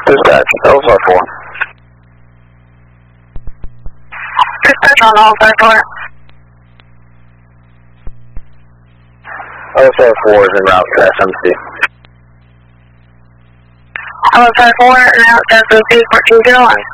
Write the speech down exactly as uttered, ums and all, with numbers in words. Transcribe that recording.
Dispatch, L S R four. Dispatch on L S R four. L S R four is en route to S M C. L S R four en route to S M C fourteen zero one.